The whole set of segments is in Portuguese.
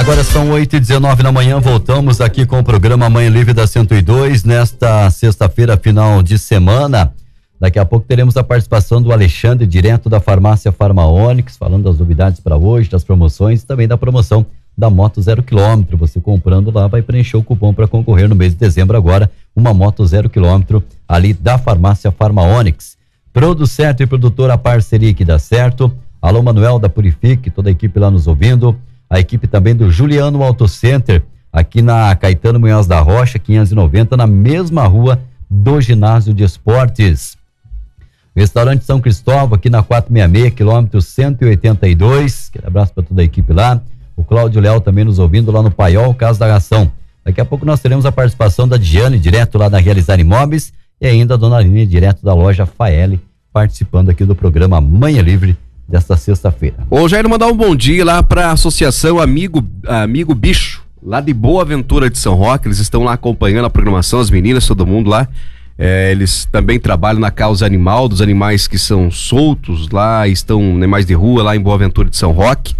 Agora são 8h19 da manhã, voltamos aqui com o programa Manhã Livre da 102, nesta sexta-feira, final de semana. Daqui a pouco teremos a participação do Alexandre, direto da farmácia Farma Onix, falando das novidades para hoje, das promoções e também da promoção da moto 0 km. Você comprando lá vai preencher o cupom para concorrer no mês de dezembro agora, uma moto 0 km ali da farmácia Farma Onix. Certo e produtora parceria que dá certo. Alô Manuel da Purifique, toda a equipe lá nos ouvindo. A equipe também do Juliano Auto Center, aqui na Caetano Munhoz da Rocha, 590, na mesma rua do Ginásio de Esportes. Restaurante São Cristóvão, aqui na 466, quilômetro 182. Aquele abraço para toda a equipe lá. O Cláudio Léo também nos ouvindo lá no Paiol, Casa da Ração. Daqui a pouco nós teremos a participação da Diane, direto lá da Realizar Imóveis, e ainda a Dona Aline, direto da loja Faeli, participando aqui do programa Manhã Livre desta sexta-feira. Ô Jair, mandar um bom dia lá para a Associação Amigo Bicho, lá de Boa Ventura de São Roque. Eles estão lá acompanhando a programação, as meninas, todo mundo lá. Eles também trabalham na causa animal, dos animais que são soltos lá, estão animais de rua lá em Boa Ventura de São Roque.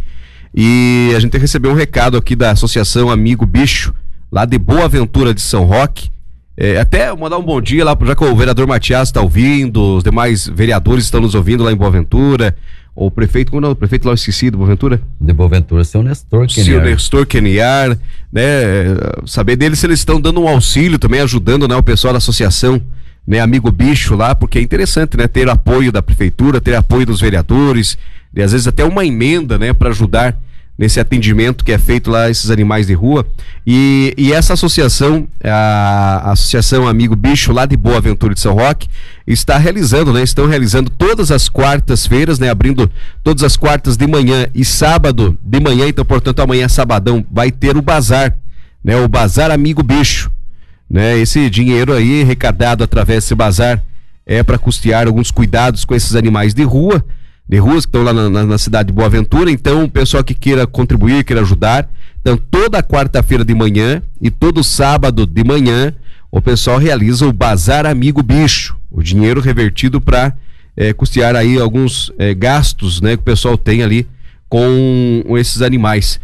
E a gente recebeu um recado aqui da Associação Amigo Bicho, lá de Boa Ventura de São Roque. Até mandar um bom dia lá, já que o vereador Matias está ouvindo, os demais vereadores estão nos ouvindo lá em Boa Ventura. O prefeito, como não? O prefeito lá, eu esqueci, de Boa Ventura? De Boa Ventura, seu Nestor Keniar. Seu Nestor Keniar, né? Saber deles se eles estão dando um auxílio também, ajudando, né, o pessoal da associação, né, Amigo Bicho lá, porque é interessante, né, ter apoio da prefeitura, ter apoio dos vereadores, e às vezes até uma emenda, né, para ajudar nesse atendimento que é feito lá a esses animais de rua. E essa associação, a Associação Amigo Bicho lá de Boa Ventura de São Roque, está realizando, né? Estão realizando todas as quartas-feiras, né? Abrindo todas as quartas de manhã e sábado de manhã, então portanto amanhã sabadão vai ter o bazar, né? O Bazar Amigo Bicho, né? Esse dinheiro aí arrecadado através desse bazar é para custear alguns cuidados com esses animais de ruas que estão lá na cidade de Boa Ventura. Então o pessoal que queira contribuir, queira ajudar, então toda quarta-feira de manhã e todo sábado de manhã o pessoal realiza o Bazar Amigo Bicho, o dinheiro revertido para custear aí alguns gastos, né, que o pessoal tem ali com esses animais,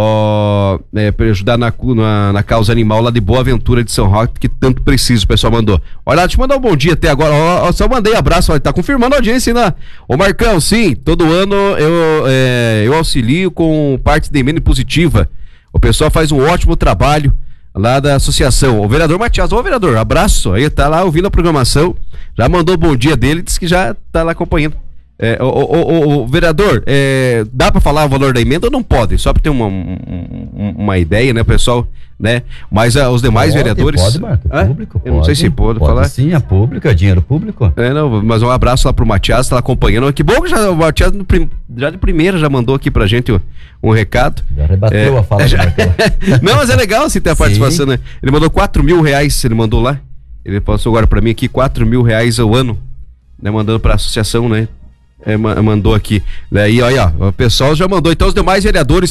para ajudar na causa animal lá de Boa Ventura de São Roque, que tanto precisa. O pessoal mandou. Olha, deixa eu mandar um bom dia até agora. Só mandei abraço, tá confirmando a audiência ainda. Ô Marcão, sim, todo ano eu auxilio com parte de emenda impositiva. O pessoal faz um ótimo trabalho lá da associação. O vereador Matias, vereador, abraço, aí tá lá ouvindo a programação, já mandou o bom dia dele, disse que já tá lá acompanhando. O vereador, dá para falar o valor da emenda ou não pode? Só para ter uma ideia, né, pessoal, né? Mas os demais vereadores... Pode, Marco, público, eu não sei se pode falar. Sim, é público, é dinheiro público. Não, mas um abraço lá pro Matias, tá lá acompanhando. Que bom que o Matias já de primeira já mandou aqui pra gente um recado. Já rebateu a fala do Marco. Não, mas é legal assim ter a participação, né? Ele mandou R$4.000, ele mandou lá. Ele passou agora pra mim aqui R$4.000 ao ano, né? Mandando pra associação, né? Mandou aqui. Daí, olha, o pessoal já mandou. Então, os demais vereadores